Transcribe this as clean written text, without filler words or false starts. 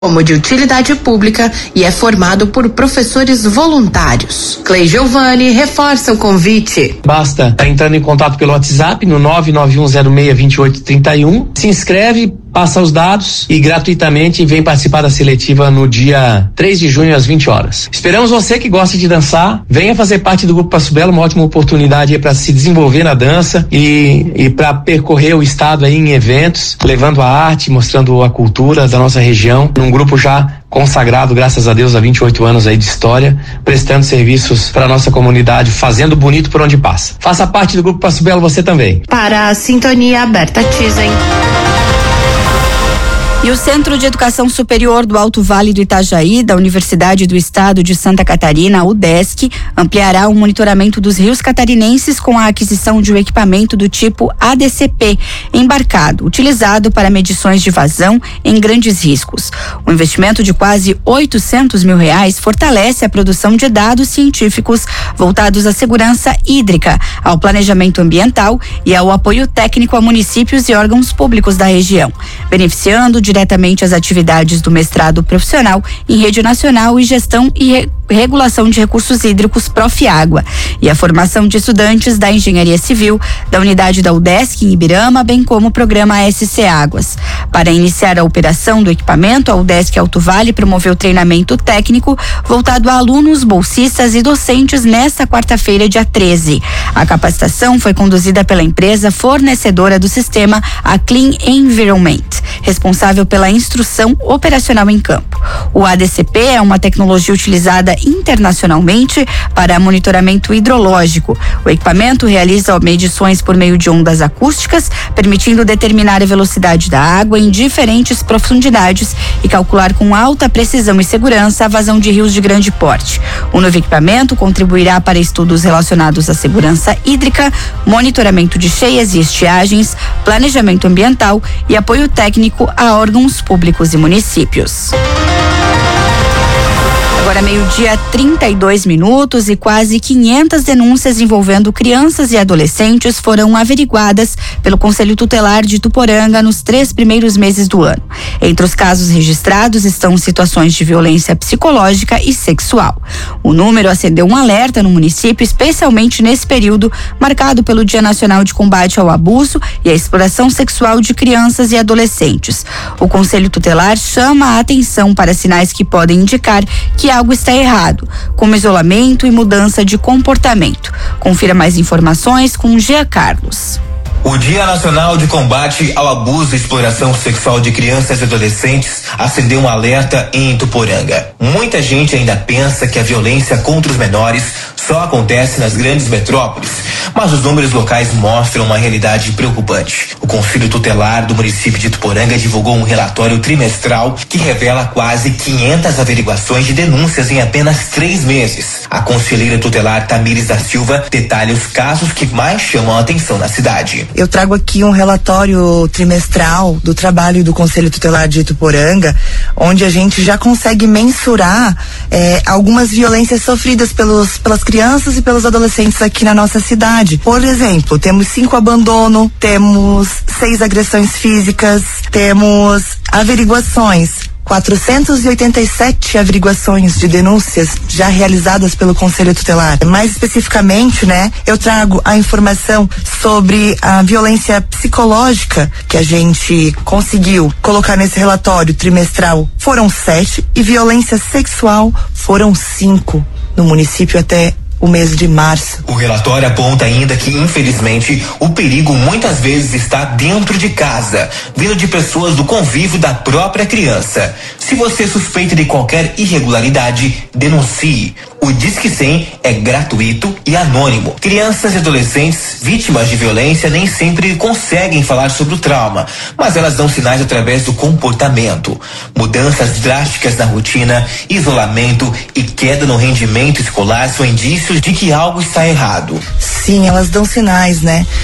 como de utilidade pública e é formado por professores voluntários. Clay Giovanni reforça o convite. Basta estar entrando em contato pelo WhatsApp no 991062831. Se inscreve, passa os dados e gratuitamente vem participar da seletiva no dia 3 de junho às 20 horas. Esperamos você que gosta de dançar, venha fazer parte do Grupo Passo Belo, uma ótima oportunidade para se desenvolver na dança e para percorrer o estado aí em eventos, levando a arte, mostrando a cultura da nossa região, num grupo já consagrado, graças a Deus, há 28 anos aí de história, prestando serviços para nossa comunidade, fazendo bonito por onde passa. Faça parte do Grupo Passo Belo você também. Para a Sintonia Aberta Tizen. E o Centro de Educação Superior do Alto Vale do Itajaí, da Universidade do Estado de Santa Catarina, UDESC, ampliará o monitoramento dos rios catarinenses com a aquisição de um equipamento do tipo ADCP, embarcado, utilizado para medições de vazão em grandes riscos. O investimento de quase R$800 mil fortalece a produção de dados científicos voltados à segurança hídrica, ao planejamento ambiental e ao apoio técnico a municípios e órgãos públicos da região, beneficiando diretamente as atividades do mestrado profissional em Rede Nacional e Gestão e Regulação de Recursos Hídricos Profiágua e a formação de estudantes da Engenharia Civil da unidade da UDESC em Ibirama, bem como o programa SC Águas. Para iniciar a operação do equipamento, a UDESC Alto Vale promoveu treinamento técnico voltado a alunos, bolsistas e docentes nesta quarta-feira, dia 13. A capacitação foi conduzida pela empresa fornecedora do sistema, a Clean Environment, responsável pela instrução operacional em campo. O ADCP é uma tecnologia utilizada internacionalmente para monitoramento hidrológico. O equipamento realiza medições por meio de ondas acústicas, permitindo determinar a velocidade da água em diferentes profundidades e calcular com alta precisão e segurança a vazão de rios de grande porte. O novo equipamento contribuirá para estudos relacionados à segurança hídrica, monitoramento de cheias e estiagens, planejamento ambiental e apoio técnico a órgãos públicos e municípios. Agora 12:32 e quase 500 denúncias envolvendo crianças e adolescentes foram averiguadas pelo Conselho Tutelar de Ituporanga nos 3 primeiros meses do ano. Entre os casos registrados estão situações de violência psicológica e sexual. O número acendeu um alerta no município, especialmente nesse período marcado pelo Dia Nacional de Combate ao Abuso e à Exploração Sexual de Crianças e Adolescentes. O Conselho Tutelar chama a atenção para sinais que podem indicar que algo está errado, como isolamento e mudança de comportamento. Confira mais informações com Gia Carlos. O Dia Nacional de Combate ao Abuso e Exploração Sexual de Crianças e Adolescentes acendeu um alerta em Ituporanga. Muita gente ainda pensa que a violência contra os menores só acontece nas grandes metrópoles, mas os números locais mostram uma realidade preocupante. O Conselho Tutelar do município de Ituporanga divulgou um relatório trimestral que revela quase 500 averiguações de denúncias em apenas 3 meses. A conselheira tutelar Tamires da Silva detalha os casos que mais chamam a atenção na cidade. Eu trago aqui um relatório trimestral do trabalho do Conselho Tutelar de Ituporanga, onde a gente já consegue mensurar algumas violências sofridas pelas crianças e pelos adolescentes aqui na nossa cidade. Por exemplo, temos 5 abandonos, temos 6 agressões físicas, temos averiguações. 487 averiguações de denúncias já realizadas pelo Conselho Tutelar. Mais especificamente, eu trago a informação sobre a violência psicológica que a gente conseguiu colocar nesse relatório trimestral. Foram 7 e violência sexual foram 5 no município até o mês de março. O relatório aponta ainda que, infelizmente, o perigo muitas vezes está dentro de casa, vindo de pessoas do convívio da própria criança. Se você suspeita de qualquer irregularidade, denuncie. O Disque 100 é gratuito e anônimo. Crianças e adolescentes vítimas de violência nem sempre conseguem falar sobre o trauma, mas elas dão sinais através do comportamento. Mudanças drásticas na rotina, isolamento e queda no rendimento escolar são indícios de que algo está errado. Sim, elas dão sinais,